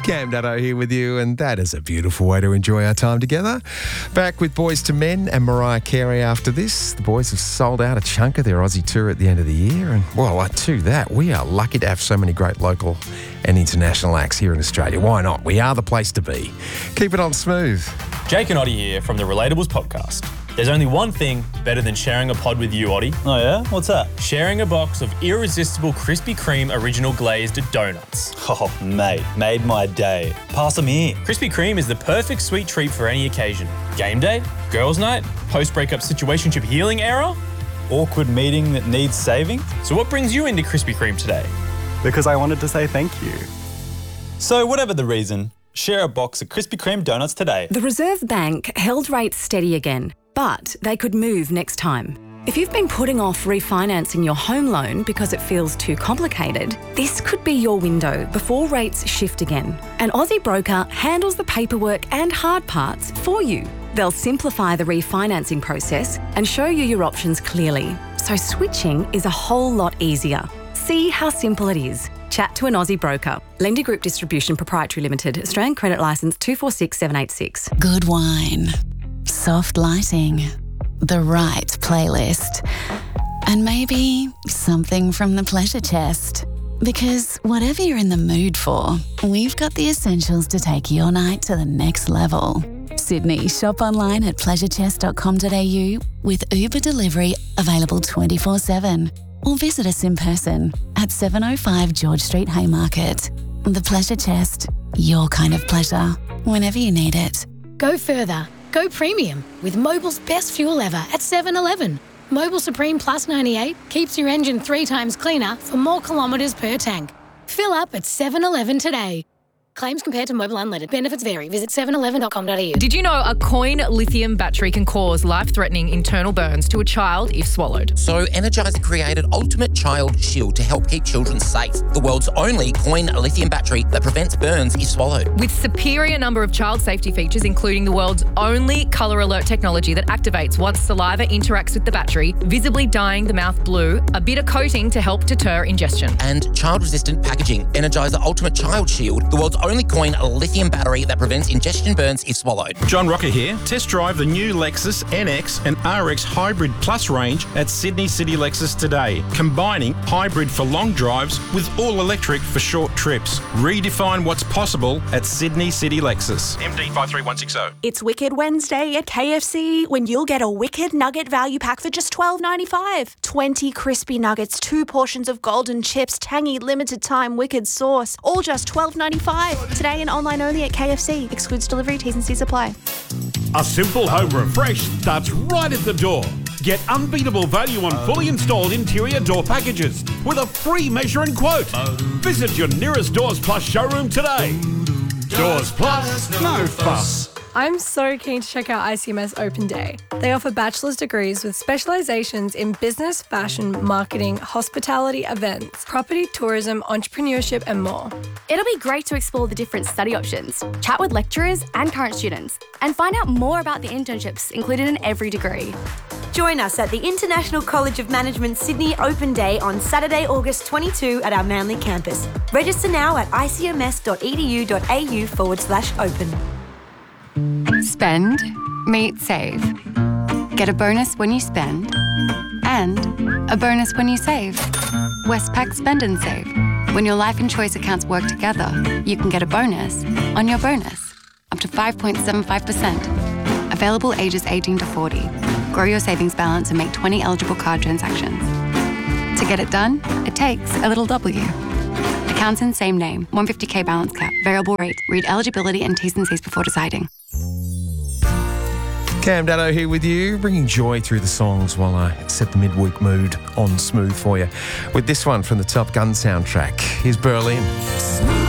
Cam Dutto here with you, and that is a beautiful way to enjoy our time together. Back with Boys to Men and Mariah Carey after this. The boys have sold out a chunk of their Aussie tour at the end of the year, and well, to that, we are lucky to have so many great local and international acts here in Australia. Why not? We are the place to be. Keep it on smooth. Jake and Oddie here from the Relatables podcast. There's only one thing better than sharing a pod with you, Oddie. Oh yeah? What's that? Sharing a box of irresistible Krispy Kreme original glazed donuts. Oh, mate, made my day. Pass them here. Krispy Kreme is the perfect sweet treat for any occasion. Game day, girls' night, post-breakup situationship healing era. Awkward meeting that needs saving? So what brings you into Krispy Kreme today? Because I wanted to say thank you. So whatever the reason, share a box of Krispy Kreme donuts today. The Reserve Bank held rates steady again, but they could move next time. If you've been putting off refinancing your home loan because it feels too complicated, this could be your window before rates shift again. An Aussie broker handles the paperwork and hard parts for you. They'll simplify the refinancing process and show you your options clearly, so switching is a whole lot easier. See how simple it is. Chat to an Aussie broker. Lender Group Distribution Proprietary Limited. Australian Credit Licence 246786. Good wine, soft lighting, the right playlist, and maybe something from the pleasure chest. Because whatever you're in the mood for, we've got the essentials to take your night to the next level. Sydney, shop online at pleasurechest.com.au with Uber delivery available 24/7. Or visit us in person at 705 George Street, Haymarket. The Pleasure Chest, your kind of pleasure, whenever you need it. Go further. Go premium with Mobil's best fuel ever at 7-Eleven. Mobil Supreme Plus 98 keeps your engine 3 times cleaner for more kilometres per tank. Fill up at 7-Eleven today. Claims compared to Mobil Unleaded. Benefits vary. Visit 711.com.au. Did you know a coin lithium battery can cause life-threatening internal burns to a child if swallowed? So Energizer created Ultimate Child Shield to help keep children safe. The world's only coin lithium battery that prevents burns if swallowed. With superior number of child safety features, including the world's only colour alert technology that activates once saliva interacts with the battery, visibly dyeing the mouth blue, a bitter coating to help deter ingestion. And child-resistant packaging. Energizer Ultimate Child Shield, the world's only coin lithium battery that prevents ingestion burns if swallowed. John Rocker here. Test drive the new Lexus NX and RX Hybrid Plus range at Sydney City Lexus today, combining hybrid for long drives with all electric for short trips. Redefine what's possible at Sydney City Lexus. MD 53160. It's Wicked Wednesday at KFC when you'll get a Wicked Nugget value pack for just $12.95. 20 crispy nuggets, 2 portions of golden chips, tangy limited time Wicked sauce, all just $12.95. Today and online only at KFC. Excludes delivery, T's and C's apply. A simple home refresh starts right at the door. Get unbeatable value on fully installed interior door packages with a free measure and quote. Visit your nearest Doors Plus showroom today. Doors Plus, no fuss. I'm so keen to check out ICMS Open Day. They offer bachelor's degrees with specialisations in business, fashion, marketing, hospitality, events, property, tourism, entrepreneurship and more. It'll be great to explore the different study options, chat with lecturers and current students, and find out more about the internships included in every degree. Join us at the International College of Management Sydney Open Day on Saturday, August 22 at our Manly campus. Register now at icms.edu.au/open. Spend, meet, save. Get a bonus when you spend and a bonus when you save. Westpac Spend and Save. When your life and choice accounts work together, you can get a bonus on your bonus, up to 5.75%. Available ages 18 to 40. Grow your savings balance and make 20 eligible card transactions. To get it done, it takes a little W. Accounts in same name, 150k balance cap, variable rate. Read eligibility and T's and C's before deciding. Cam Dutto here with you, bringing joy through the songs while I set the midweek mood on smooth for you. With this one from the Top Gun soundtrack, here's Berlin.